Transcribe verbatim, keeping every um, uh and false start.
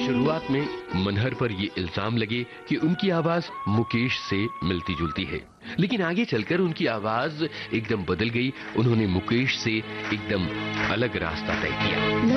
शुरुआत में मनहर पर ये इल्जाम लगे कि उनकी आवाज मुकेश से मिलती जुलती है, लेकिन आगे चलकर उनकी आवाज एकदम बदल गई। उन्होंने मुकेश से एकदम अलग रास्ता तय किया।